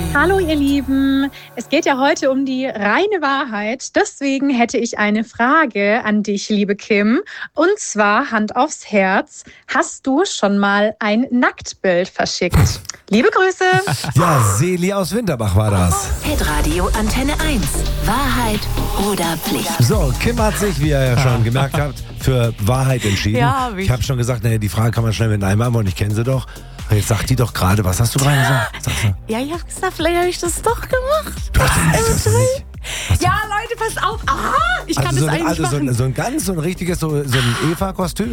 Hallo ihr Lieben, es geht ja heute um die reine Wahrheit. Deswegen hätte ich eine Frage an dich, liebe Kim. Und zwar, Hand aufs Herz, hast du schon mal ein Nacktbild verschickt? Liebe Grüße. Ja, Seli aus Winterbach war das. Hitradio Antenne 1. Wahrheit oder Pflicht? So, Kim hat sich, wie ihr ja schon gemerkt habt, für Wahrheit entschieden. Ja, hab ich. Ich habe schon gesagt, die Frage kann man schnell mit einem beantworten, ich kenne sie doch. Und jetzt sagt die doch gerade, was hast du gerade gesagt? Sagst du? Ja, ich hab gesagt, vielleicht habe ich das doch gemacht. Du hast du nicht. Ja, Leute, passt auf. Aha, ich kann Also das eigentlich machen. so ein ganz, so ein richtiges, so ein Okay, Eva-Kostüm,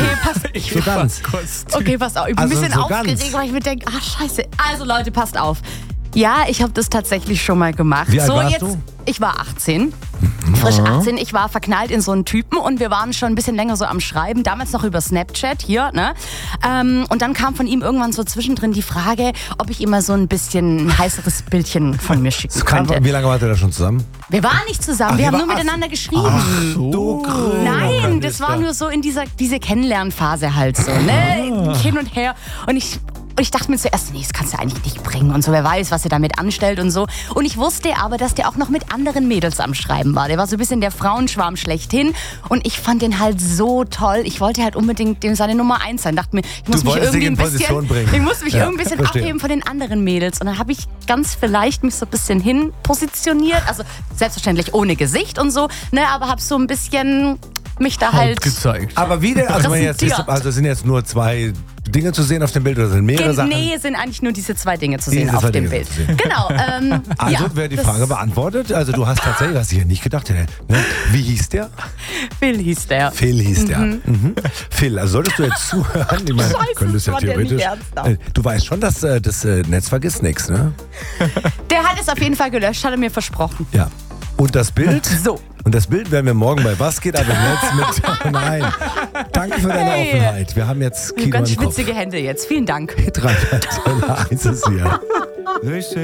so ganz. Okay, passt auf. Ich bin Also ein bisschen so aufgeregt, ganz. weil ich mir denke, scheiße. Also Leute, passt auf. Ja, ich habe das tatsächlich schon mal gemacht. Wie alt warst jetzt, du? Ich war 18. Frisch 18. Ich war verknallt in so einen Typen und wir waren schon ein bisschen länger so am Schreiben. Damals noch über Snapchat hier, ne? Und dann kam von ihm irgendwann so zwischendrin die Frage, ob ich ihm mal so ein bisschen ein heißeres Bildchen von mir schicken könnte. Wie lange wart ihr da schon zusammen? Wir waren nicht zusammen, wir haben nur miteinander geschrieben. Du Grün. Nein, das war nur so in diese Kennenlernphase halt so, ne? Hin und her. Und ich dachte mir zuerst, nee, das kannst du eigentlich nicht bringen und so, wer weiß, was er damit anstellt und so. Und ich wusste aber, dass der auch noch mit anderen Mädels am Schreiben war. Der war so ein bisschen der Frauenschwarm schlechthin und ich fand den halt so toll. Ich wollte halt unbedingt dem seine Nummer 1 sein. Dachte mir, ich muss mich irgendwie ein bisschen abheben von den anderen Mädels. Und dann habe ich ganz vielleicht mich so ein bisschen hin positioniert, also selbstverständlich ohne Gesicht und so, ne, aber habe so ein bisschen mich da halt gezeigt. Aber wie denn? Also sind jetzt nur 2 Dinge zu sehen auf dem Bild oder sind mehrere Sachen? Nee, es sind eigentlich nur diese 2 Dinge zu sehen auf dem Bild. Genau. Also wäre die Frage beantwortet. Also du hast tatsächlich, hast du hier nicht gedacht, ne? Wie hieß der? Phil hieß der. Phil hieß der. Mhm. Phil, also solltest du jetzt zuhören? Ich meine, Scheiße, könntest ja das war der nicht theoretisch. ernsthaft. Du weißt schon, dass das Netz vergisst nichts, ne? Der hat es auf jeden Fall gelöscht, hat er mir versprochen. Ja. Und das Bild? So. Und das Bild werden wir morgen bei Was geht ab im Netz mit. Nein. Danke für deine Offenheit. Wir haben jetzt Kino Ganz im Kopf. schwitzige Hände jetzt. Vielen Dank. Hitradio Antenne 1 ist hier.